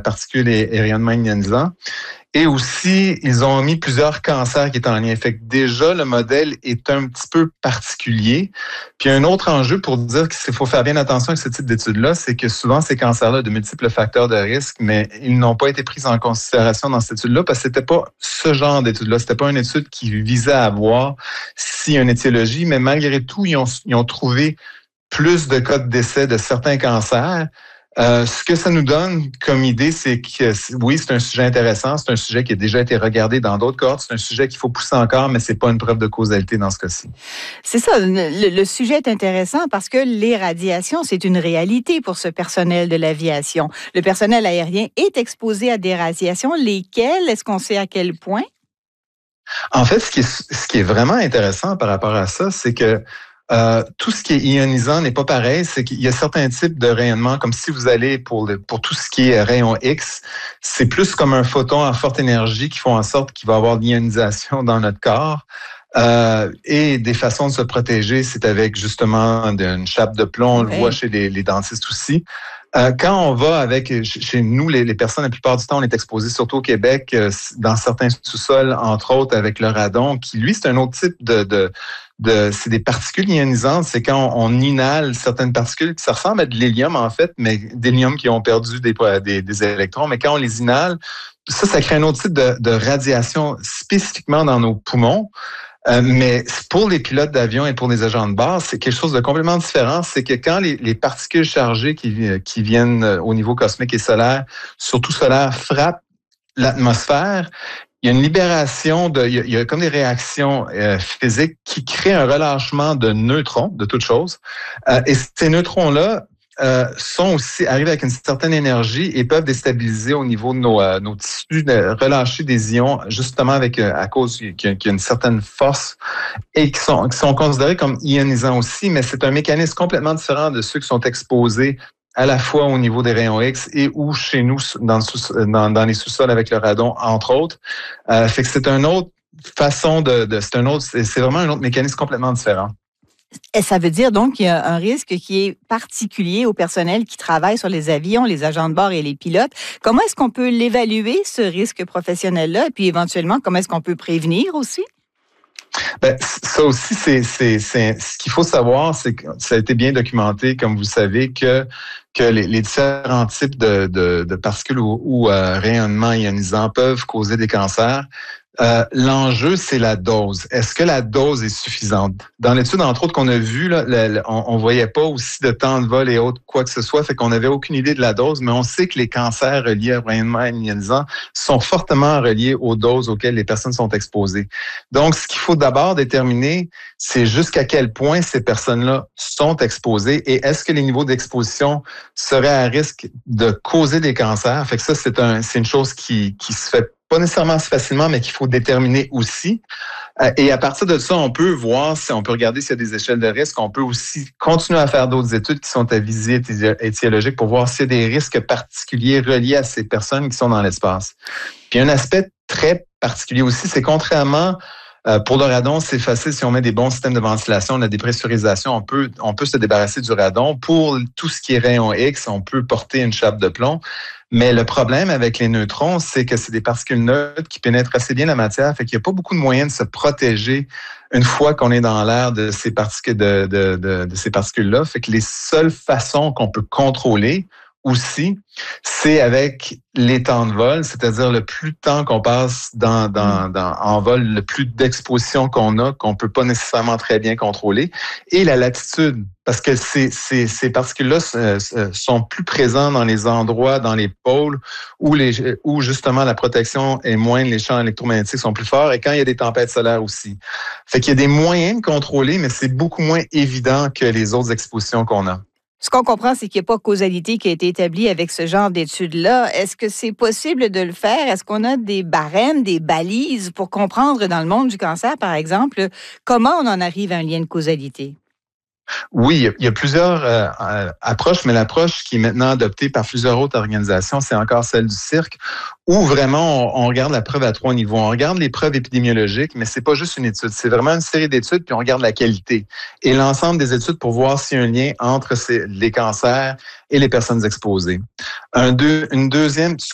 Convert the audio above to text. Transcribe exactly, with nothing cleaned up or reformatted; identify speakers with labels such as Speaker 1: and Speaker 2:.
Speaker 1: particules et, et rayonnement ionisant. Et aussi, ils ont mis plusieurs cancers qui étaient en lien. Fait que déjà, le modèle est un petit peu particulier. Puis un autre enjeu pour dire qu'il faut faire bien attention avec ce type d'études-là, c'est que souvent, ces cancers-là ont de multiples facteurs de risque, mais ils n'ont pas été pris en considération dans cette étude-là parce que c'était pas ce genre d'étude-là. C'était pas une étude qui visait à voir s'il y a une étiologie, mais malgré tout, ils ont, ils ont trouvé plus de cas de décès de certains cancers. Euh, ce que ça nous donne comme idée, c'est que oui, c'est un sujet intéressant, c'est un sujet qui a déjà été regardé dans d'autres cohortes, c'est un sujet qu'il faut pousser encore, mais c'est pas une preuve de causalité dans ce cas-ci.
Speaker 2: C'est ça, le, le sujet est intéressant parce que les radiations, c'est une réalité pour ce personnel de l'aviation. Le personnel aérien est exposé à des radiations, lesquelles, est-ce qu'on sait à quel point?
Speaker 1: En fait, ce qui est, ce qui est vraiment intéressant par rapport à ça, c'est que Euh, tout ce qui est ionisant n'est pas pareil. C'est qu'il y a certains types de rayonnement, comme si vous allez pour le, pour tout ce qui est rayon X, c'est plus comme un photon à forte énergie qui font en sorte qu'il va y avoir de l'ionisation dans notre corps. Euh, et des façons de se protéger, c'est avec justement une chape de plomb. On le voit chez les, les dentistes aussi. Euh, quand on va avec, chez nous, les, les personnes, la plupart du temps, on est exposé, surtout au Québec, euh, dans certains sous-sols, entre autres avec le radon, qui, lui, c'est un autre type de... de De, c'est des particules ionisantes, c'est quand on, on inhale certaines particules, ça ressemble à de l'hélium en fait, mais d'hélium qui ont perdu des, des, des électrons, mais quand on les inhale, ça, ça crée un autre type de, de radiation spécifiquement dans nos poumons. Euh, mais pour les pilotes d'avion et pour les agents de bord, c'est quelque chose de complètement différent. C'est que quand les, les particules chargées qui, qui viennent au niveau cosmique et solaire, surtout solaire, frappent l'atmosphère, il y a une libération, de, il, y a, il y a comme des réactions euh, physiques qui créent un relâchement de neutrons, de toute chose. Euh, et ces neutrons-là euh, sont aussi arrivent avec une certaine énergie et peuvent déstabiliser au niveau de nos, euh, nos tissus, de relâcher des ions, justement avec euh, à cause qu'il y, a, qu'il y a une certaine force et qui sont, qui sont considérés comme ionisants aussi, mais c'est un mécanisme complètement différent de ceux qui sont exposés à la fois au niveau des rayons X et ou chez nous dans, dans, dans les sous-sols avec le radon, entre autres. Euh, fait que c'est une autre façon de, de c'est un autre, c'est vraiment un autre mécanisme complètement différent.
Speaker 2: Et ça veut dire donc qu'il y a un risque qui est particulier au personnel qui travaille sur les avions, les agents de bord et les pilotes. Comment est-ce qu'on peut l'évaluer, ce risque professionnel-là, et puis éventuellement, comment est-ce qu'on peut prévenir aussi?
Speaker 1: Ben, ça aussi, c'est, c'est, c'est ce qu'il faut savoir, c'est que ça a été bien documenté, comme vous savez, que que les, les différents types de, de, de particules ou, ou euh, rayonnements ionisants peuvent causer des cancers. Euh, l'enjeu, c'est la dose. Est-ce que la dose est suffisante? Dans l'étude, entre autres, qu'on a vue, là, le, le, on, on voyait pas aussi de temps de vol et autres, quoi que ce soit, fait qu'on n'avait aucune idée de la dose, mais on sait que les cancers reliés au rayonnement ionisant sont fortement reliés aux doses auxquelles les personnes sont exposées. Donc, ce qu'il faut d'abord déterminer, c'est jusqu'à quel point ces personnes-là sont exposées et est-ce que les niveaux d'exposition seraient à risque de causer des cancers. Fait que ça, c'est, un, c'est une chose qui, qui se fait pas nécessairement si facilement, mais qu'il faut déterminer aussi. Et à partir de ça, on peut voir, si on peut regarder s'il y a des échelles de risque. On peut aussi continuer à faire d'autres études qui sont à visée étiologique pour voir s'il y a des risques particuliers reliés à ces personnes qui sont dans l'espace. Puis un aspect très particulier aussi, c'est contrairement Euh, pour le radon, c'est facile si on met des bons systèmes de ventilation, la dépressurisation, on peut, on peut se débarrasser du radon. Pour tout ce qui est rayon X, on peut porter une chape de plomb. Mais le problème avec les neutrons, c'est que c'est des particules neutres qui pénètrent assez bien la matière, fait qu'il n'y a pas beaucoup de moyens de se protéger une fois qu'on est dans l'air de ces particules de, de, de, de ces particules-là. Fait que les seules façons qu'on peut contrôler aussi, c'est avec les temps de vol, c'est-à-dire le plus de temps qu'on passe dans, dans, dans, en vol, le plus d'exposition qu'on a, qu'on peut pas nécessairement très bien contrôler, et la latitude, parce que ces, ces, ces particules-là sont plus présents dans les endroits, dans les pôles, où, les, où justement la protection est moindre, les champs électromagnétiques sont plus forts, et quand il y a des tempêtes solaires aussi. Fait qu'il y a des moyens de contrôler, mais c'est beaucoup moins évident que les autres expositions qu'on a.
Speaker 2: Ce qu'on comprend, c'est qu'il n'y a pas de causalité qui a été établie avec ce genre d'études-là. Est-ce que c'est possible de le faire? Est-ce qu'on a des barèmes, des balises pour comprendre dans le monde du cancer, par exemple, comment on en arrive à un lien de causalité?
Speaker 1: Oui, il y a plusieurs euh, approches, mais l'approche qui est maintenant adoptée par plusieurs autres organisations, c'est encore celle du cirque, où vraiment on, on regarde la preuve à trois niveaux. On regarde les preuves épidémiologiques, mais c'est pas juste une étude, c'est vraiment une série d'études, puis on regarde la qualité et l'ensemble des études pour voir s'il y a un lien entre ces, les cancers et les personnes exposées. Un deux, une deuxième